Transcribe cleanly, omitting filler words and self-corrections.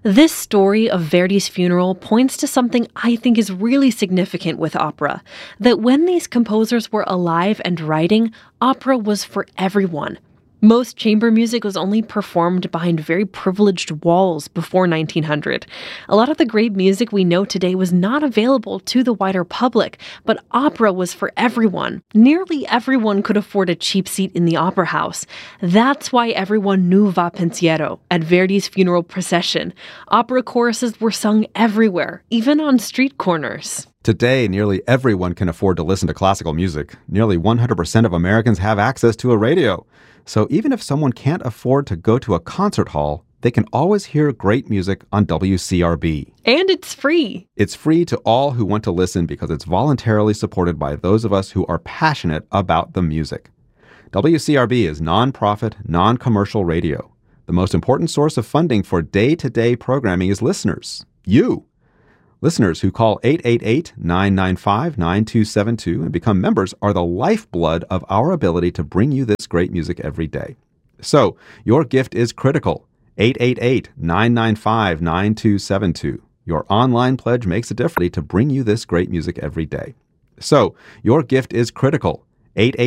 This story of Verdi's funeral points to something I think is really significant with opera, that when these composers were alive and writing, opera was for everyone. Most chamber music was only performed behind very privileged walls before 1900. A lot of the great music we know today was not available to the wider public, but opera was for everyone. Nearly everyone could afford a cheap seat in the opera house. That's why everyone knew Va Pensiero at Verdi's funeral procession. Opera choruses were sung everywhere, even on street corners. Today, nearly everyone can afford to listen to classical music. Nearly 100% of Americans have access to a radio. So even if someone can't afford to go to a concert hall, they can always hear great music on WCRB. And it's free. It's free to all who want to listen because it's voluntarily supported by those of us who are passionate about the music. WCRB is nonprofit, non-commercial radio. The most important source of funding for day-to-day programming is listeners. You. Listeners who call 888-995-9272 and become members are the lifeblood of our ability to bring you this great music every day. So, your gift is critical. 888-995-9272. Your online pledge makes a difference to bring you this great music every day. So, your gift is critical. 888